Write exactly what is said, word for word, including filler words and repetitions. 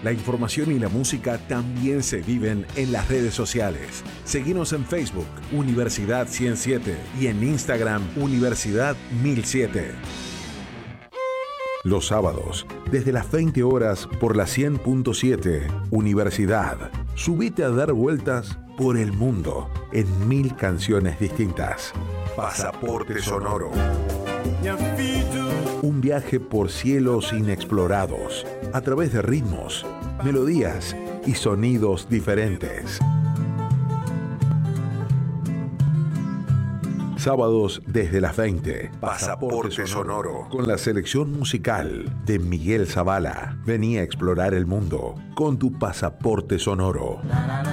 La información y la música también se viven en las redes sociales. Seguinos en Facebook, Universidad ciento siete, y en Instagram, Universidad mil siete. Los sábados, desde las veinte horas por la cien punto siete, Universidad. Subite a dar vueltas por el mundo en mil canciones distintas. Pasaporte Sonoro. Un viaje por cielos inexplorados, a través de ritmos, melodías y sonidos diferentes. Sábados desde las veinte. Pasaporte Sonoro. Con la selección musical de Miguel Zavala. Vení a explorar el mundo con tu Pasaporte Sonoro.